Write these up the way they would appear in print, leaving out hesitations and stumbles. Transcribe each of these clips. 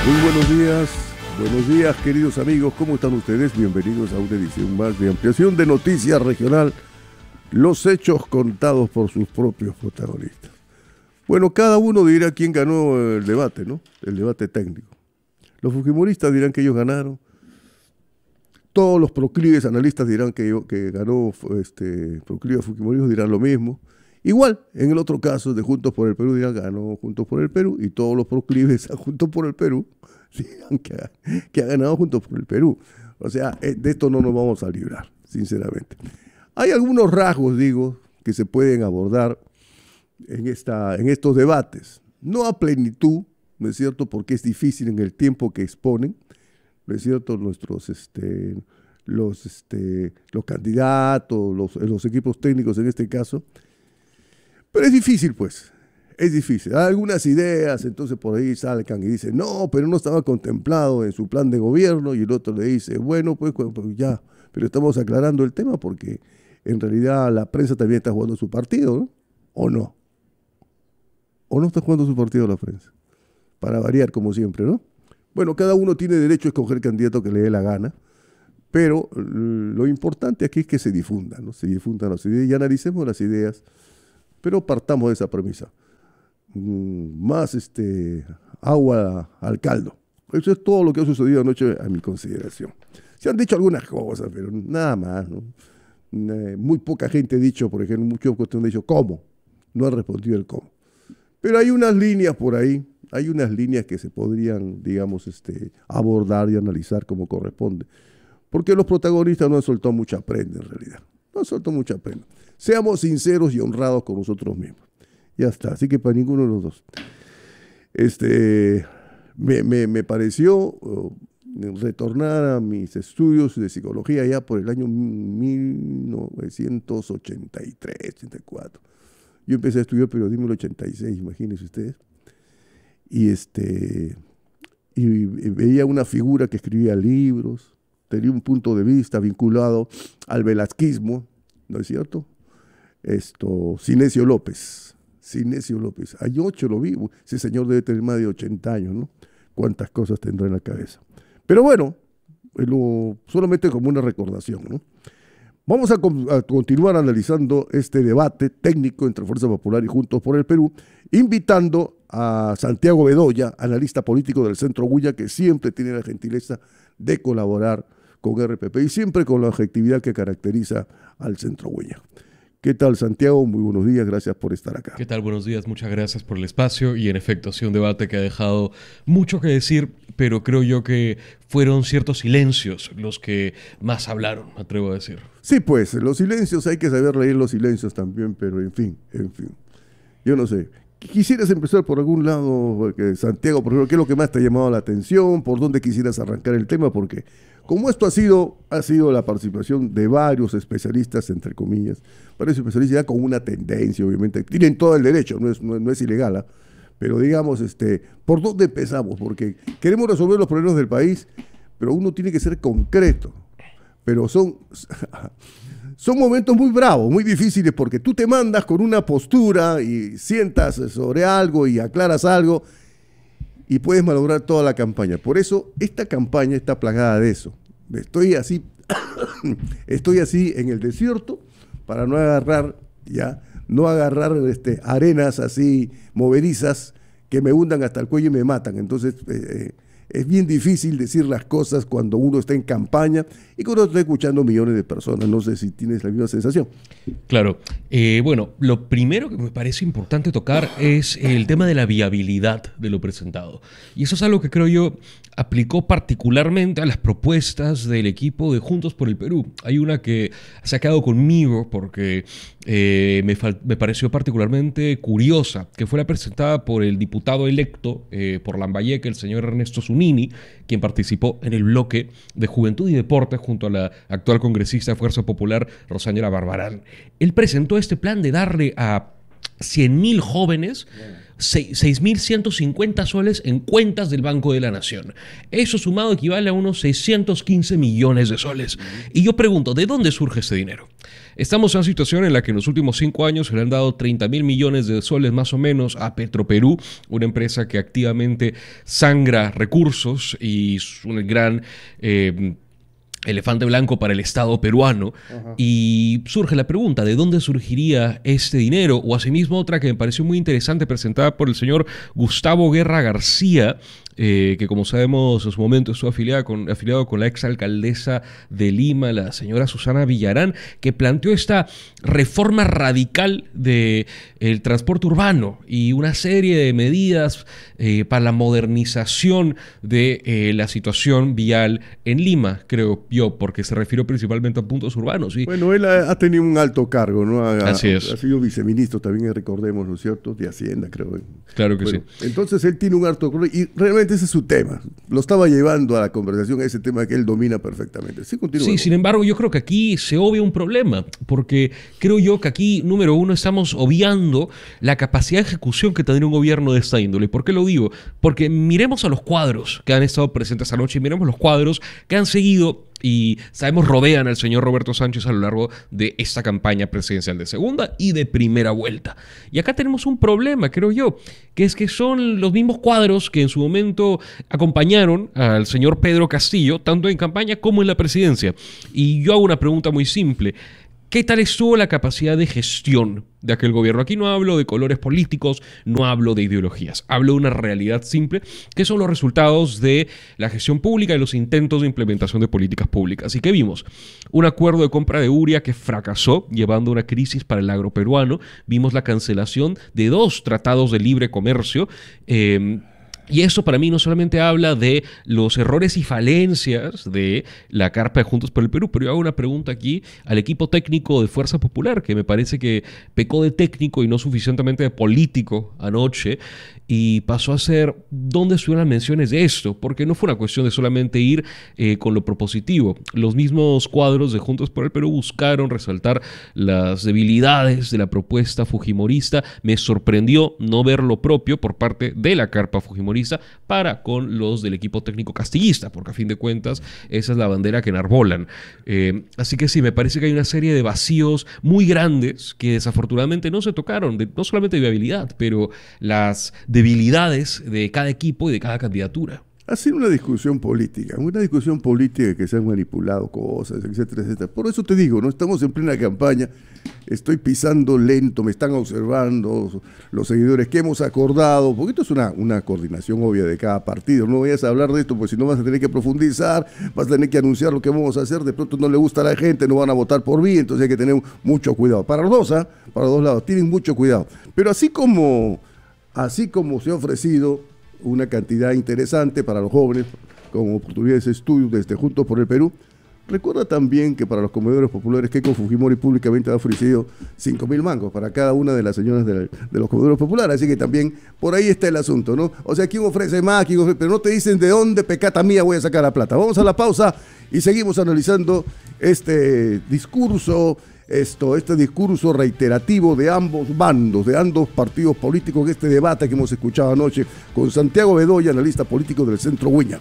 Muy buenos días queridos amigos, ¿cómo están ustedes? Bienvenidos a una edición más de Ampliación de Noticias Regional, los hechos contados por sus propios protagonistas. Bueno, cada uno dirá quién ganó el debate, ¿no? El debate técnico. Los fujimoristas dirán que ellos ganaron, todos los proclives analistas dirán que ganó proclives fujimoristas dirán lo mismo. Igual, en el otro caso de Juntos por el Perú dirán ganó Juntos por el Perú y todos los proclives a Juntos por el Perú dirán que ha ganado Juntos por el Perú. O sea, de esto no nos vamos a librar, sinceramente. Hay algunos rasgos, digo, que se pueden abordar en estos debates. No a plenitud, ¿no es cierto? Porque es difícil en el tiempo que exponen, ¿no es cierto? Los candidatos, los equipos técnicos en este caso. Pero es difícil, pues. Es difícil. Hay algunas ideas, entonces por ahí salgan y dicen, no, pero no estaba contemplado en su plan de gobierno, y el otro le dice, bueno, pues ya, pero estamos aclarando el tema porque en realidad la prensa también está jugando su partido, ¿no? ¿O no? ¿O no está jugando su partido la prensa? Para variar, como siempre, ¿no? Bueno, cada uno tiene derecho a escoger el candidato que le dé la gana, pero lo importante aquí es que se difundan, ¿no? Se difundan las ideas y analicemos las ideas, pero partamos de esa premisa. Más agua al caldo. Eso es todo lo que ha sucedido anoche a mi consideración. Se han dicho algunas cosas, pero nada más, ¿no? Muy poca gente ha dicho, por ejemplo, muchos han dicho cómo. No han respondido el cómo. Pero hay unas líneas por ahí, hay unas líneas que se podrían, digamos, abordar y analizar como corresponde. Porque los protagonistas no han soltado mucha prenda en realidad. No han soltado mucha prenda. Seamos sinceros y honrados con nosotros mismos. Ya está, así que para ninguno de los dos. Me pareció retornar a mis estudios de psicología ya por el año 1983, 84. Yo empecé a estudiar periodismo en el 86, imagínense ustedes. Y veía una figura que escribía libros, tenía un punto de vista vinculado al velasquismo, ¿no es cierto? Sinesio López. Anoche lo vi, ese señor debe tener más de 80 años, ¿no? Cuántas cosas tendrá en la cabeza. Pero bueno, solamente como una recordación, ¿no? Vamos a continuar analizando este debate técnico entre Fuerza Popular y Juntos por el Perú, invitando a Santiago Bedoya, analista político del Centro Huilla, que siempre tiene la gentileza de colaborar con RPP y siempre con la objetividad que caracteriza al Centro Huilla. ¿Qué tal, Santiago? Muy buenos días, gracias por estar acá. ¿Qué tal? Buenos días, muchas gracias por el espacio y en efecto ha sido un debate que ha dejado mucho que decir, pero creo yo que fueron ciertos silencios los que más hablaron, me atrevo a decir. Sí, pues, los silencios, hay que saber leer los silencios también, pero en fin, yo no sé. ¿Quisieras empezar por algún lado, Santiago, por ejemplo, qué es lo que más te ha llamado la atención? ¿Por dónde quisieras arrancar el tema? Porque como esto ha sido la participación de varios especialistas, entre comillas, varios especialistas ya con una tendencia, obviamente, tienen todo el derecho, no es ilegal, ¿eh? Pero digamos, ¿por dónde empezamos? Porque queremos resolver los problemas del país, pero uno tiene que ser concreto. Pero son momentos muy bravos, muy difíciles, porque tú te mandas con una postura y sientas sobre algo y aclaras algo y puedes malograr toda la campaña. Por eso esta campaña está plagada de eso. Estoy así en el desierto para no agarrar arenas así movedizas que me hundan hasta el cuello y me matan. Entonces es bien difícil decir las cosas cuando uno está en campaña y cuando está escuchando millones de personas. No sé si tienes la misma sensación. Claro. Bueno, lo primero que me parece importante tocar es el tema de la viabilidad de lo presentado. Y eso es algo que creo yo aplicó particularmente a las propuestas del equipo de Juntos por el Perú. Hay una que se ha quedado conmigo porque me pareció particularmente curiosa, que fue la presentada por el diputado electo por Lambayeque, el señor Ernesto Zunini, quien participó en el bloque de Juventud y Deportes junto a la actual congresista de Fuerza Popular, Rosángela Barbarán. Él presentó este plan de darle a 100.000 jóvenes 6.150 soles en cuentas del Banco de la Nación. Eso sumado equivale a unos 615 millones de soles. Y yo pregunto, ¿de dónde surge ese dinero? Estamos en una situación en la que en los últimos 5 años se le han dado 30.000 millones de soles más o menos a Petroperú, una empresa que activamente sangra recursos y es un gran elefante blanco para el Estado peruano. Ajá. Y surge la pregunta, ¿de dónde surgiría este dinero? O asimismo otra que me pareció muy interesante, presentada por el señor Gustavo Guerra García, que como sabemos en su momento estuvo afiliado con la exalcaldesa de Lima, la señora Susana Villarán, que planteó esta reforma radical del transporte urbano y una serie de medidas para la modernización de la situación vial en Lima, creo yo, porque se refirió principalmente a puntos urbanos. ¿Sí? Bueno, él ha tenido un alto cargo, ¿no? Así es. Ha sido viceministro también, recordemos, ¿no es cierto?, de Hacienda, creo. Claro que sí. Entonces él tiene un alto cargo y realmente ese es su tema. Lo estaba llevando a la conversación, a ese tema que él domina perfectamente. Sí, continúa. Sí, sin embargo, yo creo que aquí se obvia un problema, porque creo yo que aquí, número uno, estamos obviando la capacidad de ejecución que tendría un gobierno de esta índole. ¿Por qué lo digo? Porque miremos a los cuadros que han estado presentes anoche y miremos los cuadros que han seguido y sabemos rodean al señor Roberto Sánchez a lo largo de esta campaña presidencial de segunda y de primera vuelta. Y acá tenemos un problema, creo yo, que es que son los mismos cuadros que en su momento acompañaron al señor Pedro Castillo, tanto en campaña como en la presidencia. Y yo hago una pregunta muy simple. ¿Qué tal estuvo la capacidad de gestión de aquel gobierno? Aquí no hablo de colores políticos, no hablo de ideologías, hablo de una realidad simple, que son los resultados de la gestión pública y los intentos de implementación de políticas públicas. ¿Y qué vimos? Un acuerdo de compra de urea que fracasó, llevando a una crisis para el agro peruano. Vimos la cancelación de 2 tratados de libre comercio, y eso para mí no solamente habla de los errores y falencias de la carpa de Juntos por el Perú, pero yo hago una pregunta aquí al equipo técnico de Fuerza Popular, que me parece que pecó de técnico y no suficientemente de político anoche, y pasó a ser dónde estuvieron las menciones de esto, porque no fue una cuestión de solamente ir con lo propositivo. Los mismos cuadros de Juntos por el Perú buscaron resaltar las debilidades de la propuesta fujimorista. Me sorprendió no ver lo propio por parte de la carpa fujimorista para con los del equipo técnico castillista, porque a fin de cuentas esa es la bandera que enarbolan. Así que sí, me parece que hay una serie de vacíos muy grandes que desafortunadamente no se tocaron, no solamente de viabilidad, pero las debilidades de cada equipo y de cada candidatura. Ha sido una discusión política que se han manipulado cosas, etcétera, etcétera. Por eso te digo, no estamos en plena campaña, estoy pisando lento, me están observando los seguidores que hemos acordado, porque esto es una coordinación obvia de cada partido. No vayas a hablar de esto, pues si no vas a tener que profundizar, vas a tener que anunciar lo que vamos a hacer, de pronto no le gusta a la gente, no van a votar por mí, entonces hay que tener mucho cuidado. Para los dos, para los dos lados, tienen mucho cuidado. Pero así como se ha ofrecido una cantidad interesante para los jóvenes, con oportunidades de estudio desde Juntos por el Perú, recuerda también que para los comedores populares Keiko Fujimori públicamente ha ofrecido 5.000 mangos para cada una de las señoras de los comedores populares, así que también por ahí está el asunto, ¿no? O sea, ¿quién ofrece más? Pero no te dicen de dónde pecata mía voy a sacar la plata. Vamos a la pausa y seguimos analizando este discurso reiterativo de ambos bandos, de ambos partidos políticos, este debate que hemos escuchado anoche con Santiago Bedoya, analista político del Centro Wiñaj.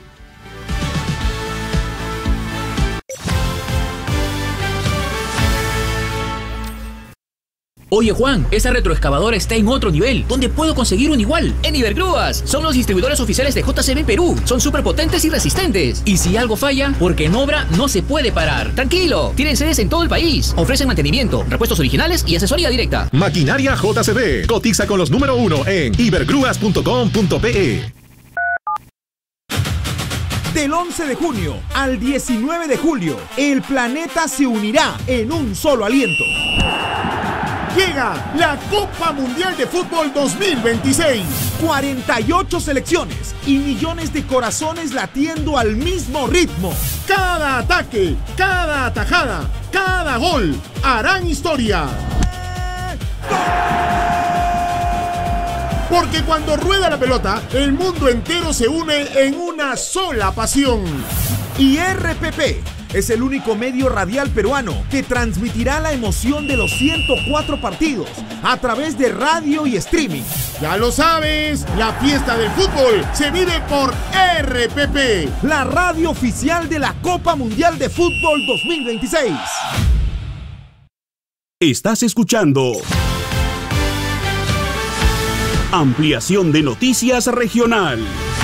Oye Juan, esa retroexcavadora está en otro nivel. ¿Dónde puedo conseguir un igual? En Ibergrúas. Son los distribuidores oficiales de JCB Perú. Son súper potentes y resistentes. Y si algo falla, porque en obra no se puede parar. Tranquilo, tienen sedes en todo el país. Ofrecen mantenimiento, repuestos originales y asesoría directa. Maquinaria JCB. Cotiza con los número 1 en ibergrúas.com.pe. Del 11 de junio al 19 de julio, el planeta se unirá en un solo aliento. Llega la Copa Mundial de Fútbol 2026. 48 selecciones y millones de corazones latiendo al mismo ritmo. Cada ataque, cada atajada, cada gol harán historia. Porque cuando rueda la pelota, el mundo entero se une en una sola pasión. Y RPP, es el único medio radial peruano que transmitirá la emoción de los 104 partidos a través de radio y streaming. Ya lo sabes, la fiesta del fútbol se vive por RPP, la radio oficial de la Copa Mundial de Fútbol 2026. Estás escuchando Ampliación de Noticias Regional.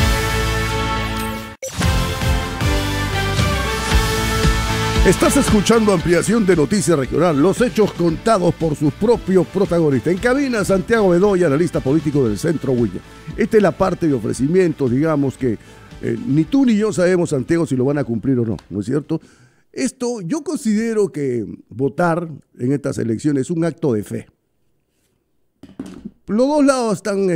Estás escuchando Ampliación de Noticias Regional, los hechos contados por sus propios protagonistas. En cabina, Santiago Bedoya, analista político del Centro William. Esta es la parte de ofrecimientos, digamos que ni tú ni yo sabemos, Santiago, si lo van a cumplir o no, ¿no es cierto? Esto, yo considero que votar en estas elecciones es un acto de fe. Los dos lados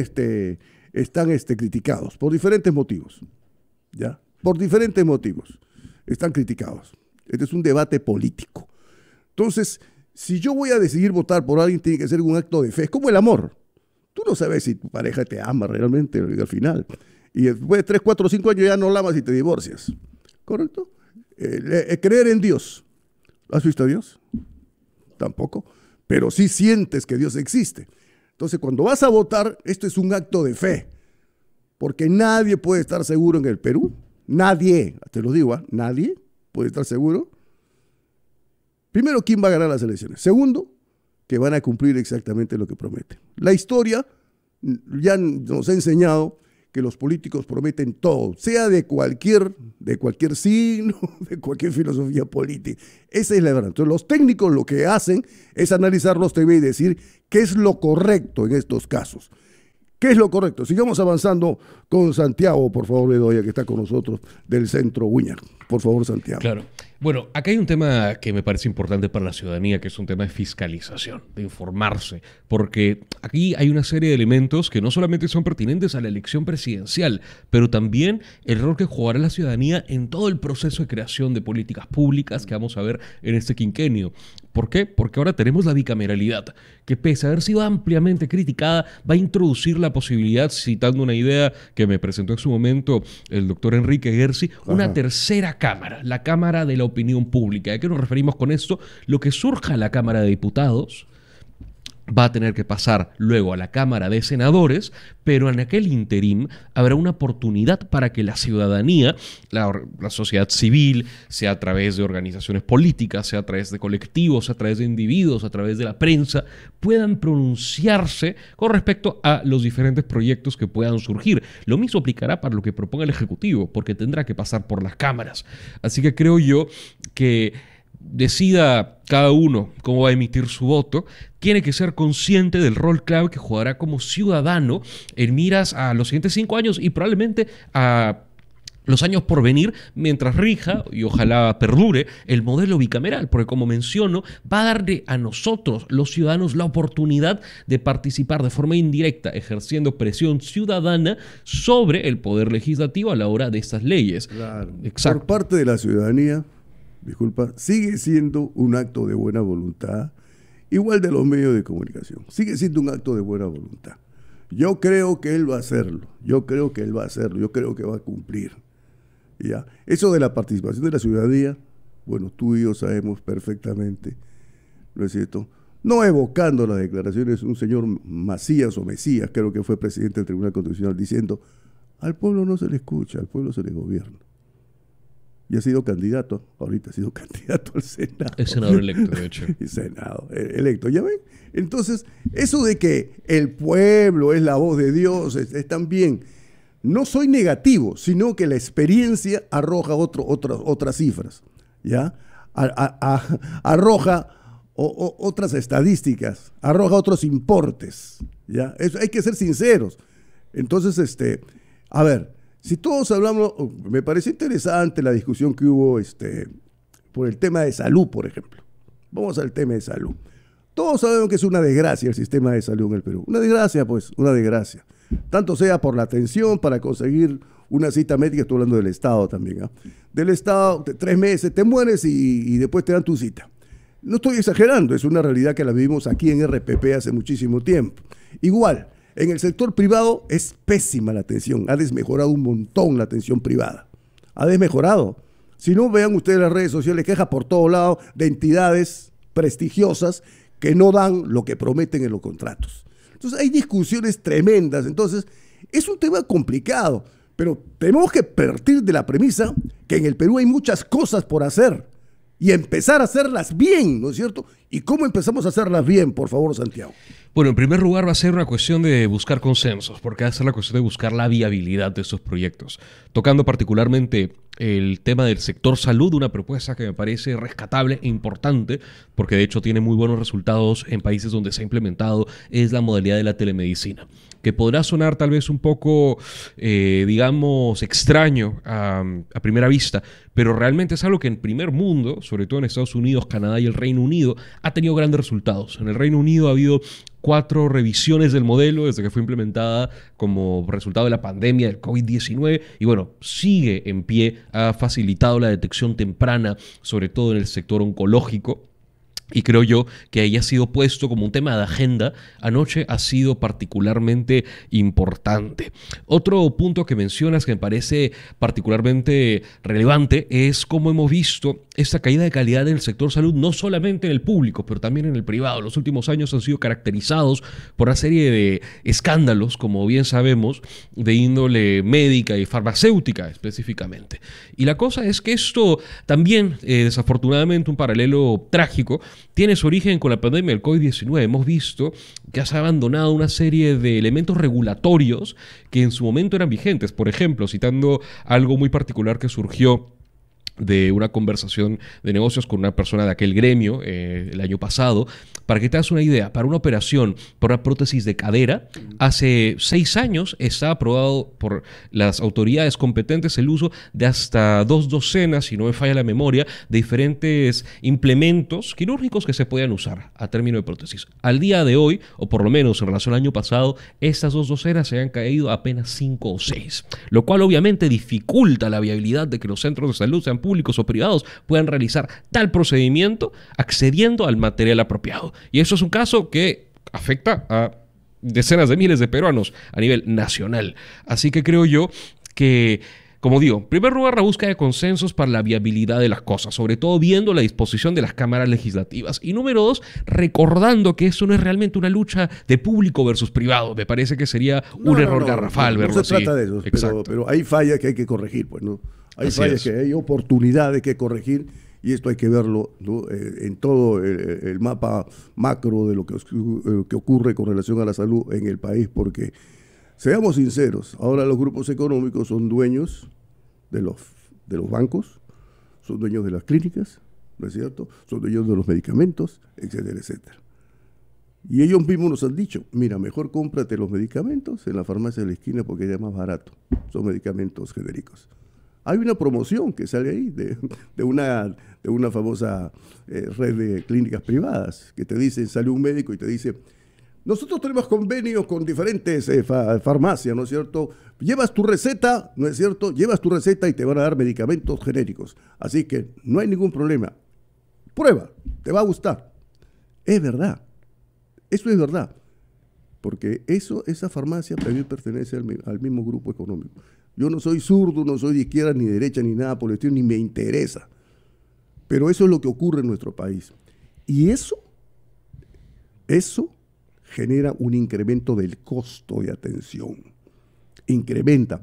están criticados por diferentes motivos, ¿ya? Por diferentes motivos están criticados. Este es un debate político. Entonces, si yo voy a decidir votar por alguien, tiene que ser un acto de fe. Es como el amor. Tú no sabes si tu pareja te ama realmente al final. Y después de 3, 4, 5 años ya no la amas y te divorcias. ¿Correcto? Creer en Dios. ¿Has visto a Dios? Tampoco. Pero sí sientes que Dios existe. Entonces, cuando vas a votar, esto es un acto de fe. Porque nadie puede estar seguro en el Perú. Nadie, te lo digo, nadie puede estar seguro. Primero, ¿quién va a ganar las elecciones? Segundo, que van a cumplir exactamente lo que prometen. La historia ya nos ha enseñado que los políticos prometen todo, sea de cualquier signo, de cualquier filosofía política. Esa es la verdad. Entonces, los técnicos lo que hacen es analizar los temas y decir qué es lo correcto en estos casos. ¿Qué es lo correcto? Sigamos avanzando con Santiago, por favor, Bedoya, que está con nosotros del Centro Wiñar. Por favor, Santiago. Claro. Bueno, acá hay un tema que me parece importante para la ciudadanía, que es un tema de fiscalización, de informarse, porque aquí hay una serie de elementos que no solamente son pertinentes a la elección presidencial, pero también el rol que jugará la ciudadanía en todo el proceso de creación de políticas públicas que vamos a ver en este quinquenio. ¿Por qué? Porque ahora tenemos la bicameralidad, que pese a haber sido ampliamente criticada, va a introducir la posibilidad, citando una idea que me presentó en su momento el doctor Enrique Gersi, una tercera cámara, la Cámara de la Opinión Pública. ¿A qué nos referimos con esto? Lo que surja en la Cámara de Diputados va a tener que pasar luego a la Cámara de Senadores, pero en aquel interín habrá una oportunidad para que la ciudadanía, la sociedad civil, sea a través de organizaciones políticas, sea a través de colectivos, a través de individuos, a través de la prensa, puedan pronunciarse con respecto a los diferentes proyectos que puedan surgir. Lo mismo aplicará para lo que proponga el Ejecutivo, porque tendrá que pasar por las cámaras. Así que creo yo que decida cada uno cómo va a emitir su voto, tiene que ser consciente del rol clave que jugará como ciudadano en miras a los siguientes 5 años y probablemente a los años por venir, mientras rija, y ojalá perdure, el modelo bicameral, porque como menciono, va a darle a nosotros, los ciudadanos, la oportunidad de participar de forma indirecta, ejerciendo presión ciudadana sobre el poder legislativo a la hora de estas leyes. Claro. Exacto. Por parte de la ciudadanía, disculpa, sigue siendo un acto de buena voluntad, igual de los medios de comunicación. Sigue siendo un acto de buena voluntad. Yo creo que él va a hacerlo. Yo creo que va a cumplir. ¿Ya? Eso de la participación de la ciudadanía, bueno, tú y yo sabemos perfectamente, ¿no es cierto? No evocando las declaraciones de un señor Macías o Mesías, creo que fue presidente del Tribunal Constitucional, diciendo, al pueblo no se le escucha, al pueblo se le gobierna. Y ha sido candidato, ahorita ha sido candidato al Senado. Es senador electo, de hecho. Senado electo, ¿ya ven? Entonces, eso de que el pueblo es la voz de Dios, es también, no soy negativo, sino que la experiencia arroja otras cifras, ¿ya? Arroja otras estadísticas, arroja otros importes, ¿ya? Hay que ser sinceros. Entonces, a ver, si todos hablamos, me parece interesante la discusión que hubo por el tema de salud, por ejemplo. Vamos al tema de salud. Todos sabemos que es una desgracia el sistema de salud en el Perú. Una desgracia, pues, una desgracia. Tanto sea por la atención, para conseguir una cita médica, estoy hablando del Estado también, ¿eh? Del Estado, 3 meses, te mueres y después te dan tu cita. No estoy exagerando, es una realidad que la vivimos aquí en RPP hace muchísimo tiempo. Igual, en el sector privado es pésima la atención, ha desmejorado un montón la atención privada. Ha desmejorado. Si no, vean ustedes las redes sociales, quejas por todos lados de entidades prestigiosas que no dan lo que prometen en los contratos. Entonces hay discusiones tremendas. Entonces es un tema complicado, pero tenemos que partir de la premisa que en el Perú hay muchas cosas por hacer y empezar a hacerlas bien, ¿no es cierto? ¿Y cómo empezamos a hacerlas bien, por favor, Santiago? Bueno, en primer lugar va a ser una cuestión de buscar consensos, porque va a ser la cuestión de buscar la viabilidad de estos proyectos. Tocando particularmente el tema del sector salud, una propuesta que me parece rescatable e importante, porque de hecho tiene muy buenos resultados en países donde se ha implementado, es la modalidad de la telemedicina, que podrá sonar tal vez un poco, digamos, extraño a primera vista, pero realmente es algo que en primer mundo, sobre todo en Estados Unidos, Canadá y el Reino Unido, ha tenido grandes resultados. En el Reino Unido ha habido 4 revisiones del modelo desde que fue implementada como resultado de la pandemia del COVID-19 y bueno, sigue en pie, ha facilitado la detección temprana, sobre todo en el sector oncológico. Y creo yo que ahí ha sido puesto como un tema de agenda. Anoche ha sido particularmente importante. Otro punto que mencionas que me parece particularmente relevante es cómo hemos visto esta caída de calidad en el sector salud, no solamente en el público, pero también en el privado. Los últimos años han sido caracterizados por una serie de escándalos, como bien sabemos, de índole médica y farmacéutica específicamente. Y la cosa es que esto también, desafortunadamente, un paralelo trágico, tiene su origen con la pandemia del COVID-19. Hemos visto que se ha abandonado una serie de elementos regulatorios que en su momento eran vigentes. Por ejemplo, citando algo muy particular que surgió de una conversación de negocios con una persona de aquel gremio el año pasado, para que te hagas una idea, para una operación por una prótesis de cadera, hace 6 años está aprobado por las autoridades competentes el uso de hasta 2 docenas, si no me falla la memoria, de diferentes implementos quirúrgicos que se podían usar a término de prótesis. Al día de hoy, o por lo menos en relación al año pasado, estas 2 docenas se han caído a apenas 5 o 6, lo cual obviamente dificulta la viabilidad de que los centros de salud, sean públicos o privados, puedan realizar tal procedimiento accediendo al material apropiado. Y eso es un caso que afecta a decenas de miles de peruanos a nivel nacional. Así que creo yo que, como digo, en primer lugar, la búsqueda de consensos para la viabilidad de las cosas, sobre todo viendo la disposición de las cámaras legislativas. Y número 2, recordando que eso no es realmente una lucha de público versus privado. Me parece que sería un error garrafal verlo así. No se trata de eso, pero hay fallas que hay que corregir, pues, ¿no? Hay fallas que hay oportunidades que corregir y esto hay que verlo, ¿no? En todo el mapa macro de lo que ocurre con relación a la salud en el país, porque seamos sinceros, ahora los grupos económicos son dueños de los bancos, son dueños de las clínicas, ¿no es cierto? Son dueños de los medicamentos, etcétera, etcétera. Y ellos mismos nos han dicho, mira, mejor cómprate los medicamentos en la farmacia de la esquina porque ya es más barato, son medicamentos genéricos. Hay una promoción que sale ahí de una famosa red de clínicas privadas que te dicen, sale un médico y te dice, nosotros tenemos convenios con diferentes farmacias, ¿no es cierto? Llevas tu receta, ¿no es cierto? Llevas tu receta y te van a dar medicamentos genéricos. Así que no hay ningún problema. Prueba, te va a gustar. Es verdad, eso es verdad. Porque esa farmacia también pertenece al mismo grupo económico. Yo no soy zurdo, no soy de izquierda ni derecha ni nada por el estilo, ni me interesa. Pero eso es lo que ocurre en nuestro país. Y eso genera un incremento del costo de atención. Incrementa.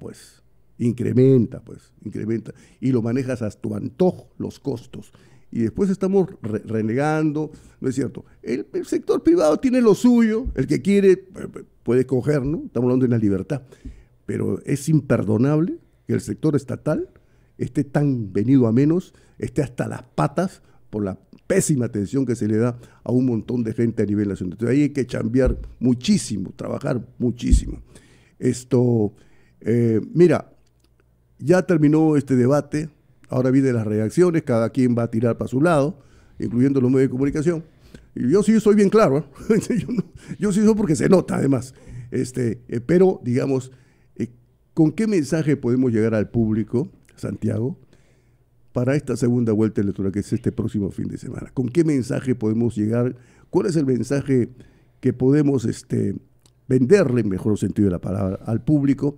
Y lo manejas a tu antojo, los costos. Y después estamos renegando, ¿no es cierto? El sector privado tiene lo suyo, el que quiere puede coger, ¿no? Estamos hablando de la libertad. Pero es imperdonable que el sector estatal esté tan venido a menos, esté hasta las patas por la pésima atención que se le da a un montón de gente a nivel nacional. Entonces ahí hay que chambear muchísimo, trabajar muchísimo. Mira, ya terminó este debate, ahora vienen las reacciones, cada quien va a tirar para su lado, incluyendo los medios de comunicación. Y yo sí soy bien claro, ¿eh? yo sí soy porque se nota además. Pero, digamos, ¿con qué mensaje podemos llegar al público, Santiago, para esta segunda vuelta electoral que es este próximo fin de semana? ¿Con qué mensaje podemos llegar? ¿Cuál es el mensaje que podemos venderle, en mejor sentido de la palabra, al público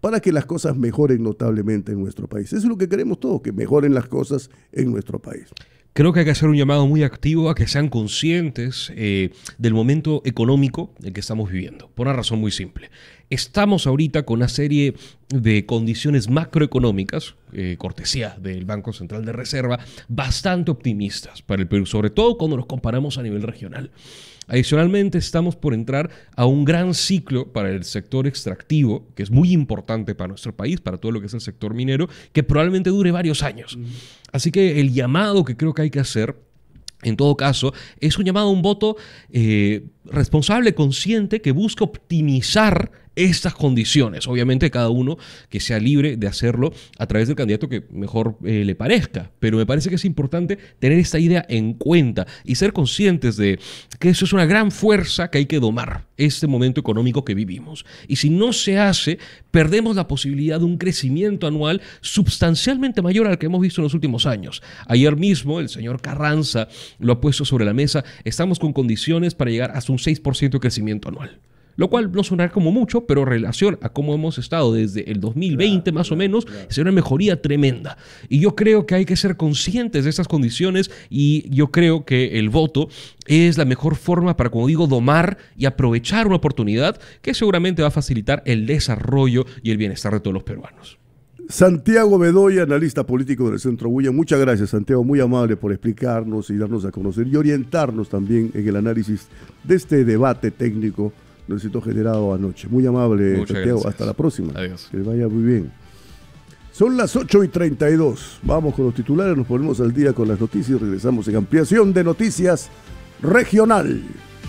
para que las cosas mejoren notablemente en nuestro país. Eso es lo que queremos todos, que mejoren las cosas en nuestro país. Creo que hay que hacer un llamado muy activo a que sean conscientes del momento económico en que estamos viviendo, por una razón muy simple. Estamos ahorita con una serie de condiciones macroeconómicas, cortesía del Banco Central de Reserva, bastante optimistas para el Perú, sobre todo cuando nos comparamos a nivel regional. Adicionalmente, estamos por entrar a un gran ciclo para el sector extractivo, que es muy importante para nuestro país, para todo lo que es el sector minero, que probablemente dure varios años. Así que el llamado que creo que hay que hacer, en todo caso, es un llamado a un voto responsable, consciente, que busca optimizar estas condiciones. Obviamente cada uno que sea libre de hacerlo a través del candidato que mejor le parezca, pero me parece que es importante tener esta idea en cuenta y ser conscientes de que eso es una gran fuerza que hay que domar, este momento económico que vivimos. Y si no se hace, perdemos la posibilidad de un crecimiento anual sustancialmente mayor al que hemos visto en los últimos años. Ayer mismo el señor Carranza lo ha puesto sobre la mesa. Estamos con condiciones para llegar hasta un 6% de crecimiento anual. Lo cual no sonará como mucho, pero en relación a cómo hemos estado desde el 2020 más o menos, es una mejoría tremenda. Y yo creo que hay que ser conscientes de estas condiciones y yo creo que el voto es la mejor forma para, como digo, domar y aprovechar una oportunidad que seguramente va a facilitar el desarrollo y el bienestar de todos los peruanos. Santiago Bedoya, analista político del Centro Bulla. Muchas gracias, Santiago, muy amable por explicarnos y darnos a conocer y orientarnos también en el análisis de este debate técnico del sitio generado anoche. Muy amable, Muchas Santiago. gracias. Hasta la próxima. Adiós. Que les vaya muy bien. Son las 8:32. Vamos con los titulares, nos ponemos al día con las noticias y regresamos en ampliación de noticias regional.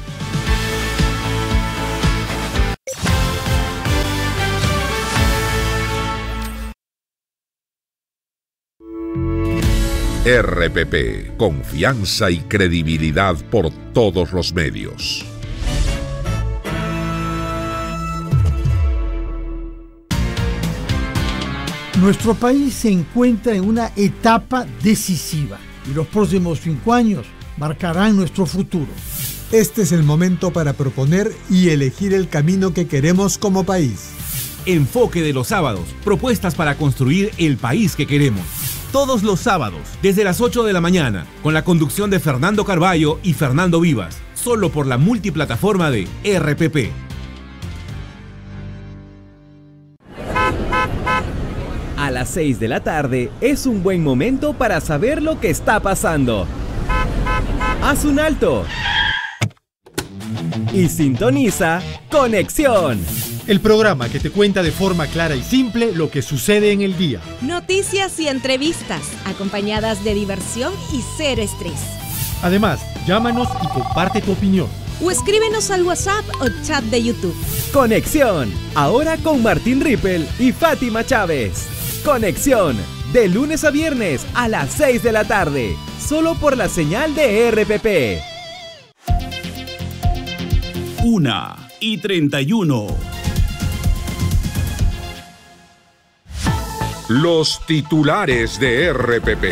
RPP, confianza y credibilidad por todos los medios. Nuestro país se encuentra en una etapa decisiva y los próximos 5 años marcarán nuestro futuro. Este es el momento para proponer y elegir el camino que queremos como país. Enfoque de los sábados, propuestas para construir el país que queremos. Todos los sábados, desde las 8 de la mañana, con la conducción de Fernando Carballo y Fernando Vivas, solo por la multiplataforma de RPP. A las 6 de la tarde es un buen momento para saber lo que está pasando. Haz un alto y sintoniza Conexión, el programa que te cuenta de forma clara y simple lo que sucede en el día. Noticias y entrevistas, acompañadas de diversión y cero estrés. Además, llámanos y comparte tu opinión. O escríbenos al WhatsApp o chat de YouTube. Conexión, ahora con Martín Rippel y Fátima Chávez. Conexión, de lunes a viernes a las 6 de la tarde, solo por la señal de RPP. 1:31. Los titulares de RPP.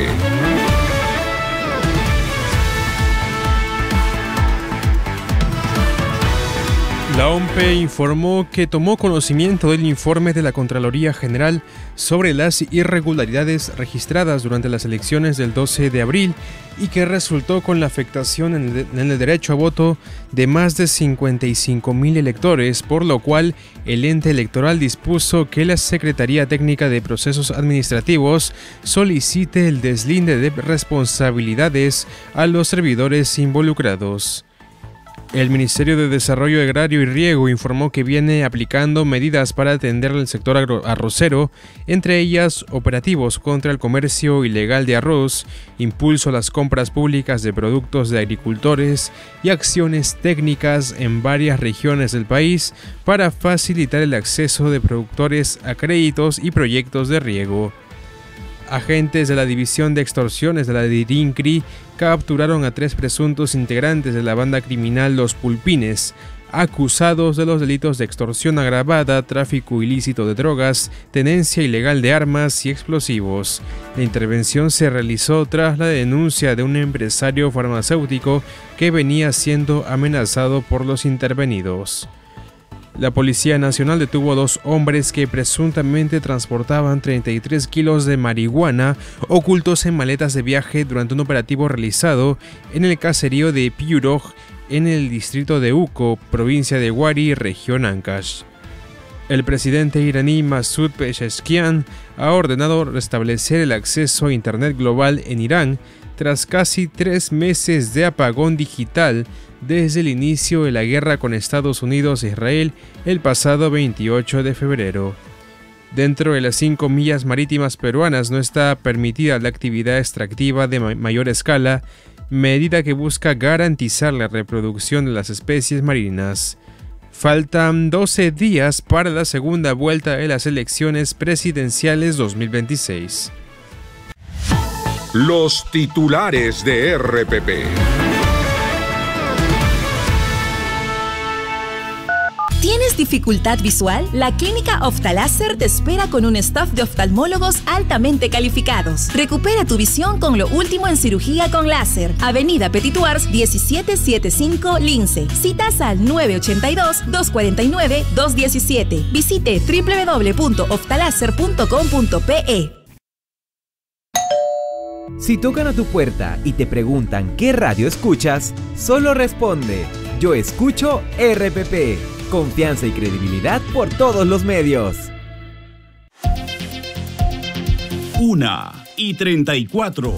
La OMPE informó que tomó conocimiento del informe de la Contraloría General sobre las irregularidades registradas durante las elecciones del 12 de abril y que resultó con la afectación en el derecho a voto de más de 55.000 electores, por lo cual el ente electoral dispuso que la Secretaría Técnica de Procesos Administrativos solicite el deslinde de responsabilidades a los servidores involucrados. El Ministerio de Desarrollo Agrario y Riego informó que viene aplicando medidas para atender al sector arrocero, entre ellas operativos contra el comercio ilegal de arroz, impulso a las compras públicas de productos de agricultores y acciones técnicas en varias regiones del país para facilitar el acceso de productores a créditos y proyectos de riego. Agentes de la División de Extorsiones de la DIRINCRI capturaron a 3 presuntos integrantes de la banda criminal Los Pulpines, acusados de los delitos de extorsión agravada, tráfico ilícito de drogas, tenencia ilegal de armas y explosivos. La intervención se realizó tras la denuncia de un empresario farmacéutico que venía siendo amenazado por los intervenidos. La Policía Nacional detuvo a 2 hombres que presuntamente transportaban 33 kilos de marihuana ocultos en maletas de viaje durante un operativo realizado en el caserío de Piyuroj, en el distrito de Uco, provincia de Wari, región Ancash. El presidente iraní Masoud Pezeshkian ha ordenado restablecer el acceso a Internet global en Irán tras casi 3 meses de apagón digital desde el inicio de la guerra con Estados Unidos e Israel el pasado 28 de febrero. Dentro de las 5 millas marítimas peruanas no está permitida la actividad extractiva de mayor escala, medida que busca garantizar la reproducción de las especies marinas. Faltan 12 días para la segunda vuelta de las elecciones presidenciales 2026. Los titulares de RPP. ¿Tienes dificultad visual? La clínica Oftaláser te espera con un staff de oftalmólogos altamente calificados. Recupera tu visión con lo último en cirugía con láser. Avenida Petituars 1775 Lince. Citas al 982-249-217. Visite www.oftaláser.com.pe. Si tocan a tu puerta y te preguntan qué radio escuchas, solo responde: yo escucho RPP. Confianza y credibilidad por todos los medios. 1:34.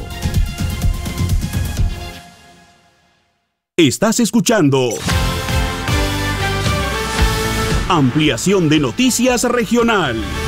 Estás escuchando Ampliación de Noticias Regional.